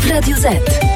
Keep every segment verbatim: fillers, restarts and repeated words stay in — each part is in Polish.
w Radiu Z.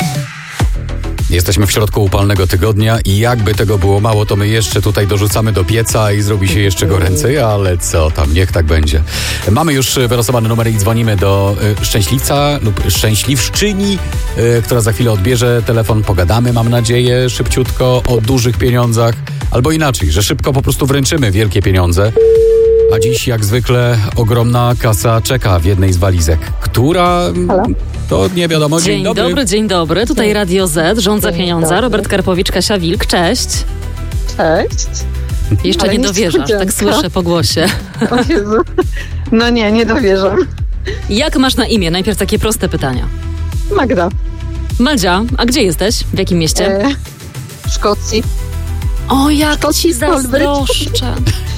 Jesteśmy w środku upalnego tygodnia i jakby tego było mało, to my jeszcze tutaj dorzucamy do pieca i zrobi się jeszcze goręcej, ale co tam, niech tak będzie. Mamy już wylosowane numery i dzwonimy do y, szczęśliwca lub szczęśliwszczyni, y, która za chwilę odbierze telefon. Pogadamy, mam nadzieję, szybciutko o dużych pieniądzach, albo inaczej, że szybko po prostu wręczymy wielkie pieniądze. A dziś jak zwykle ogromna kasa czeka w jednej z walizek, która... Halo? To nie wiadomo. Dzień, dzień dobry. dobry. Dzień dobry. Tutaj dzień. Radio Z, Rządza Pieniądza. Dobry. Robert Karpowicz, Kasia Wilk. Cześć. Cześć. Jeszcze Ale nie dowierzasz, tak słyszę po głosie. O Jezu. No nie, nie dowierzam. Jak masz na imię? Najpierw takie proste pytania. Magda. Maldzia, a gdzie jesteś? W jakim mieście? E, w Szkocji. O, jak Szkocji ci zazdroszczę.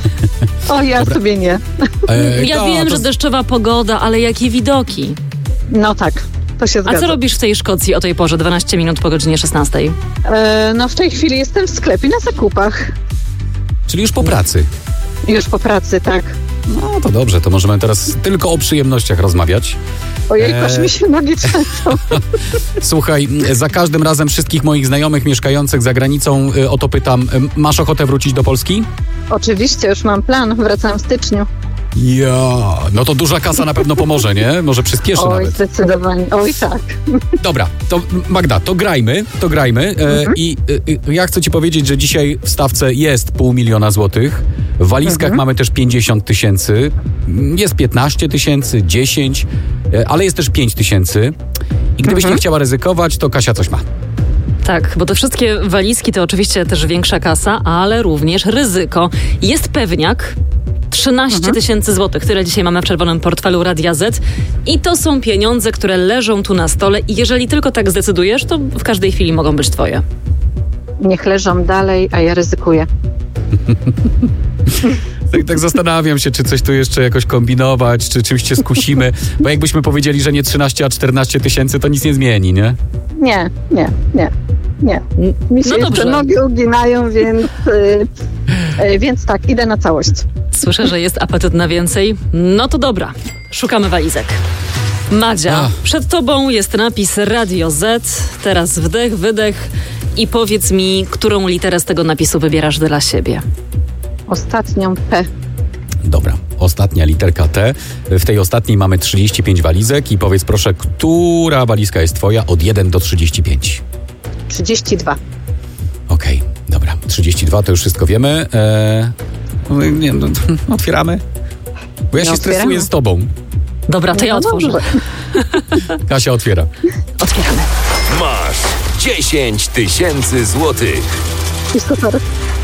O, ja Dobra. sobie nie. E, ja to, wiem, to... że deszczowa pogoda, ale jakie widoki. No tak, to się zgadza. A co robisz w tej Szkocji o tej porze, dwanaście minut po godzinie szesnastej? E, no w tej chwili jestem w sklepie na zakupach. Czyli już po pracy? Już po pracy, tak. No to dobrze, to możemy teraz tylko o przyjemnościach rozmawiać. Ojej, kosz mi się nogi trzęsą. Słuchaj, za każdym razem wszystkich moich znajomych mieszkających za granicą o to pytam, masz ochotę wrócić do Polski? Oczywiście, już mam plan, wracam w styczniu. Ja, no to duża kasa na pewno pomoże, nie? Może przyspieszy Oj, nawet. Oj, zdecydowanie, oj tak. Dobra, to Magda, to grajmy, to grajmy e, mhm. i e, ja chcę ci powiedzieć, że dzisiaj w stawce jest pół miliona złotych, w walizkach mhm. mamy też pięćdziesiąt tysięcy, jest piętnaście tysięcy, dziesięć, e, ale jest też pięć tysięcy i gdybyś mhm. nie chciała ryzykować, to Kasia coś ma. Tak, bo te wszystkie walizki to oczywiście też większa kasa, ale również ryzyko. Jest pewniak, trzynaście tysięcy złotych, tyle dzisiaj mamy w czerwonym portfelu Radia Z i to są pieniądze, które leżą tu na stole i jeżeli tylko tak zdecydujesz, to w każdej chwili mogą być twoje. Niech leżą dalej, a ja ryzykuję. Tak, tak zastanawiam się, czy coś tu jeszcze jakoś kombinować, czy czymś się skusimy, bo jakbyśmy powiedzieli, że nie trzynaście, a czternaście tysięcy, to nic nie zmieni, nie? Nie, nie, nie. Nie. Mi się no jeszcze nogi uginają, więc, yy, yy, więc tak, idę na całość. Słyszę, że jest apetyt na więcej. No to dobra, szukamy walizek. Madzia, A. przed tobą jest napis Radio Z, teraz wdech, wydech i powiedz mi, którą literę z tego napisu wybierasz dla siebie? Ostatnią P. Dobra, ostatnia literka T. W tej ostatniej mamy trzydzieści pięć walizek i powiedz proszę, która walizka jest twoja od jeden do trzydziestu pięciu? trzydzieści dwa. Okej, okay, dobra. trzydzieści dwa to już wszystko wiemy. Eee, nie, no, otwieramy? Bo ja nie się otwieramy. stresuję z tobą. Dobra, to no, ja otworzę. No, Kasia otwiera. Otwieramy. Masz dziesięć tysięcy złotych. I super.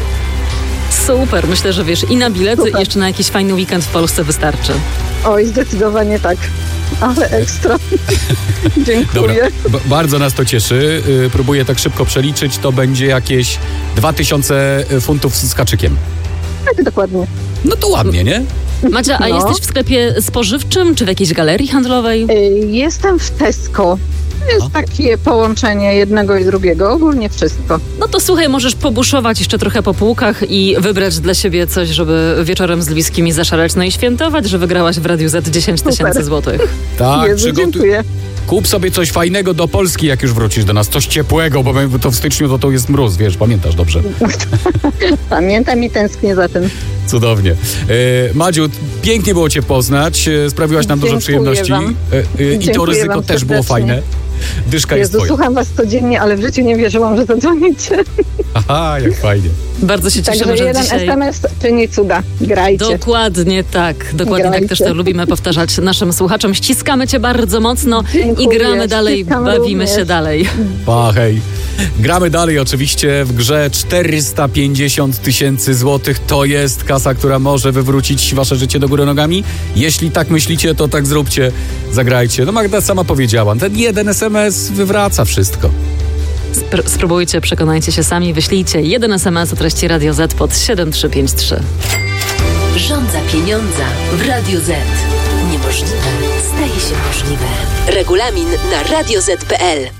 Super, myślę, że wiesz, i na bilety, super. I jeszcze na jakiś fajny weekend w Polsce wystarczy. Oj, zdecydowanie tak. Ale ekstra. Dziękuję. Dobra, b- bardzo nas to cieszy. Yy, próbuję tak szybko przeliczyć. To będzie jakieś dwa tysiące funtów z kaczykiem. Tak, dokładnie. No to ładnie, nie? Madzia, a no. jesteś w sklepie spożywczym, czy w jakiejś galerii handlowej? Yy, jestem w Tesco. Jest a? takie połączenie jednego i drugiego, ogólnie wszystko. No to słuchaj, możesz pobuszować jeszcze trochę po półkach i wybrać dla siebie coś, żeby wieczorem z bliskimi zaszaleć, no i świętować, że wygrałaś w Radiu Z dziesięć tysięcy złotych. Tak, Jezu, przygotuj. Dziękuję. Kup sobie coś fajnego do Polski, jak już wrócisz do nas. Coś ciepłego, bo to w styczniu to, to jest mróz, wiesz, pamiętasz dobrze. Pamiętam i tęsknię za tym. Cudownie. E, Madziu, pięknie było cię poznać. Sprawiłaś nam Dziękuję dużo przyjemności. E, e, I to ryzyko też było fajne. Dyszka Jezu, jest twoja. Słucham was codziennie, ale w życiu nie wierzyłam, że zadzwonicie. Aha, jak fajnie. Bardzo się cieszymy, Także że jeden dzisiaj... es em es czyni cuda. Grajcie. Dokładnie tak. Dokładnie Grajcie. tak też to lubimy powtarzać naszym słuchaczom. Ściskamy cię bardzo mocno. Dziękuję. I gramy dalej, Ściskam bawimy również. się dalej. Pa, hej. Gramy dalej oczywiście w grze czterysta pięćdziesiąt tysięcy złotych. To jest kasa, która może wywrócić wasze życie do góry nogami. Jeśli tak myślicie, to tak zróbcie. Zagrajcie. No Magda sama powiedziała, ten jeden es em es wywraca wszystko. Spr- spróbujcie, przekonajcie się sami. Wyślijcie jeden es em es o treści Radio Z pod siedem trzy pięć trzy. Rządza pieniądza w Radiu Z. Niemożliwe staje się możliwe. Regulamin na radio zet kropka pe el.